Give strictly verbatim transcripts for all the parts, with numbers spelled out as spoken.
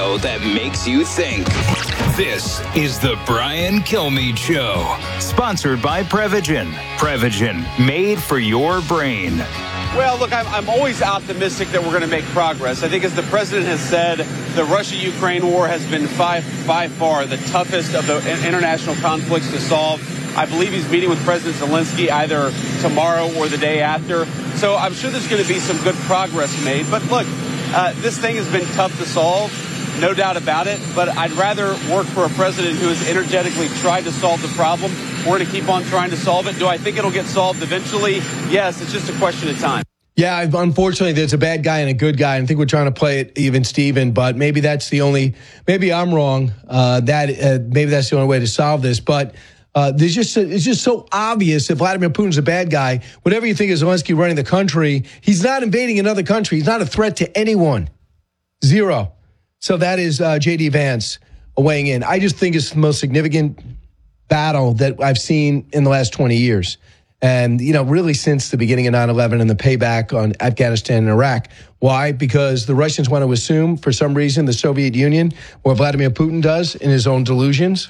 show that makes you think. This is the Brian Kilmeade Show, sponsored by Prevagen. Prevagen, made for your brain. Well, look, I'm, I'm always optimistic that we're going to make progress. I think, as the president has said, the Russia-Ukraine war has been by, by far the toughest of the international conflicts to solve. I believe he's meeting with President Zelensky either tomorrow or the day after. So I'm sure there's going to be some good progress made. But look, uh, this thing has been tough to solve, no doubt about it. But I'd rather work for a president who has energetically tried to solve the problem. We're going to keep on trying to solve it. Do I think it'll get solved eventually? Yes, it's just a question of time. Yeah, unfortunately, there's a bad guy and a good guy. I think we're trying to play it even Steven, but maybe that's the only, maybe I'm wrong. Uh, that uh, maybe that's the only way to solve this. But uh, there's just it's just so obvious that Vladimir Putin's a bad guy. Whatever you think of Zelensky running the country, he's not invading another country. He's not a threat to anyone. Zero. So that is uh, J D Vance weighing in. I just think it's the most significant battle that I've seen in the last twenty years. And, you know, really since the beginning of nine eleven and the payback on Afghanistan and Iraq. Why? Because the Russians want to assume, for some reason, the Soviet Union, or Vladimir Putin does in his own delusions.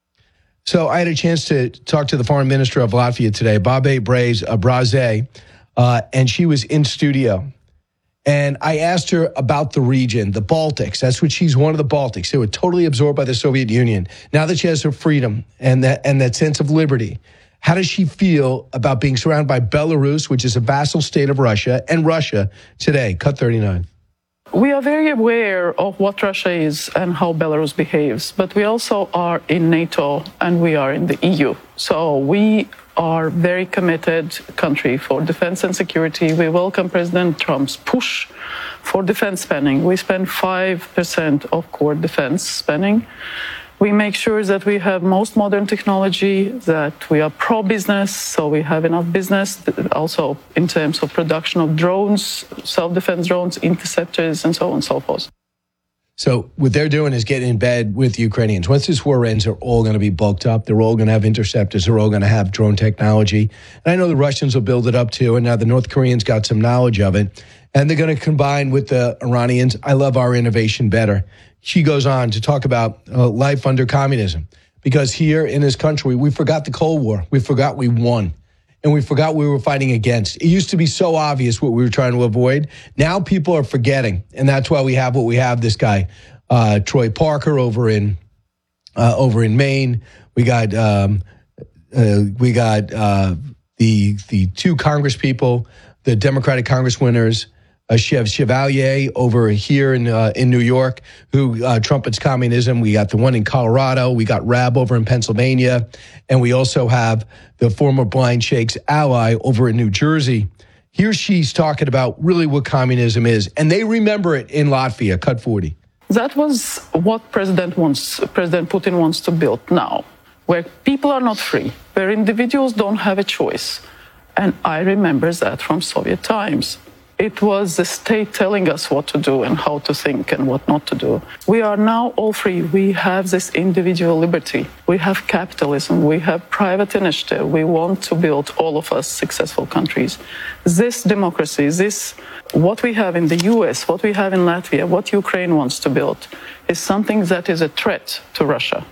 So I had a chance to talk to the foreign minister of Latvia today, Babe Braze Braze, uh, and she was in studio. And I asked her about the region, the Baltics. That's what she's one of the Baltics. They were totally absorbed by the Soviet Union. Now that she has her freedom and that and that sense of liberty, how does she feel about being surrounded by Belarus, which is a vassal state of Russia, and Russia today? Cut thirty-nine. We are very aware of what Russia is and how Belarus behaves, but we also are in NATO and we are in the E U. So we are very committed country for defense and security. We welcome President Trump's push for defense spending. We spend five percent of core defense spending. We make sure that we have most modern technology, that we are pro-business, so we have enough business, also in terms of production of drones, self-defense drones, interceptors, and so on and so forth. So what they're doing is getting in bed with the Ukrainians. Once this war ends, they're all going to be bulked up. They're all going to have interceptors. They're all going to have drone technology. And I know the Russians will build it up too, and now the North Koreans got some knowledge of it. And they're going to combine with the Iranians. I love our innovation better. She goes on to talk about uh, life under communism, because here in this country, we forgot the Cold War. We forgot we won, and we forgot we were fighting against. It used to be so obvious what we were trying to avoid. Now people are forgetting, and that's why we have what we have. This guy, uh, Troy Parker, over in uh, over in Maine. We got um, uh, we got uh, the the two Congress people, the Democratic Congress winners. Uh, Chev Chevalier over here in uh, in New York, who uh, trumpets communism. We got the one in Colorado. We got Rab over in Pennsylvania. And we also have the former Blind Sheikh's ally over in New Jersey. Here she's talking about really what communism is. And they remember it in Latvia. Cut forty. That was what President wants, President Putin wants to build now, where people are not free, where individuals don't have a choice. And I remember that from Soviet times. It was the state telling us what to do and how to think and what not to do. We are now all free. We have this individual liberty. We have capitalism. We have private initiative. We want to build, all of us, successful countries. This democracy, this, what we have in the U S, what we have in Latvia, what Ukraine wants to build, is something that is a threat to Russia.